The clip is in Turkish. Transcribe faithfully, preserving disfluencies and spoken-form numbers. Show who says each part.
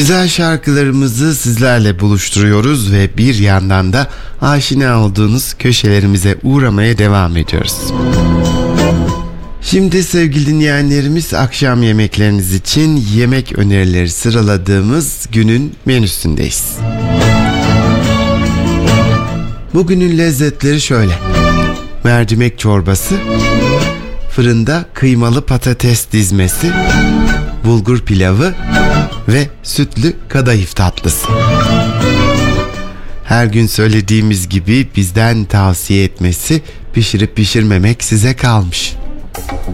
Speaker 1: Güzel şarkılarımızı sizlerle buluşturuyoruz ve bir yandan da aşina olduğunuz köşelerimize uğramaya devam ediyoruz. Şimdi sevgili dinleyenlerimiz, akşam yemekleriniz için yemek önerileri sıraladığımız günün menüsündeyiz. Bugünün lezzetleri şöyle: mercimek çorbası, fırında kıymalı patates dizmesi, bulgur pilavı ve sütlü kadayıf tatlısı. Her gün söylediğimiz gibi bizden tavsiye etmesi, pişirip pişirmemek size kalmış.